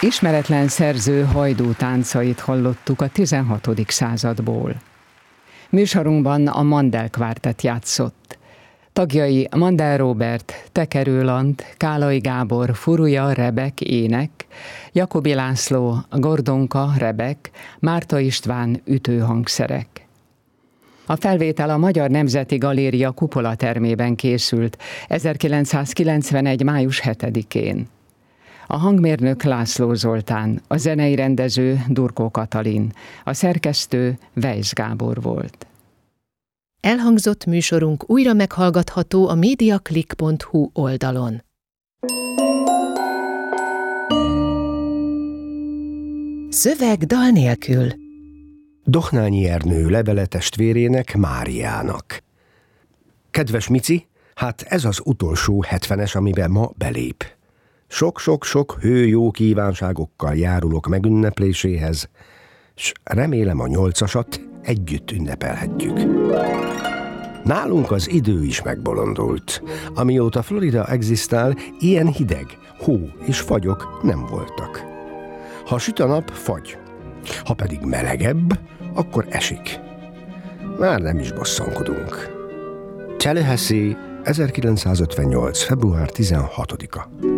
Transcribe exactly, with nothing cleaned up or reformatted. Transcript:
Ismeretlen szerző hajdú táncait hallottuk a tizenhatodik századból. Műsorunkban a Mandel Quartet játszott. Tagjai Mandel Róbert, Tekerőlant, Kálai Gábor, Furuja, Rebek, ének, Jakobi László, Gordonka, Rebek, Márta István, ütőhangszerek. A felvétel a Magyar Nemzeti Galéria Kupola termében készült ezerkilencszázkilencvenegy. május hetedikén. A hangmérnök László Zoltán, a zenei rendező Durkó Katalin, a szerkesztő Weisz Gábor volt. Elhangzott műsorunk újra meghallgatható a mediaclick pont hu oldalon. Szöveg dal nélkül. Dohnányi Ernő levele testvérének, Máriának. Kedves Mici, hát ez az utolsó hetvenes, amiben ma belép. Sok-sok-sok hő jó kívánságokkal járulok megünnepléséhez, s remélem a nyolcasat együtt ünnepelhetjük. Nálunk az idő is megbolondult. Amióta Florida egzisztál, ilyen hideg, hó és fagyok nem voltak. Ha süt a nap, fagy. Ha pedig melegebb, akkor esik. Már nem is bosszankodunk. Tallahassee, ezerkilencszázötvennyolc. február tizenhatodika.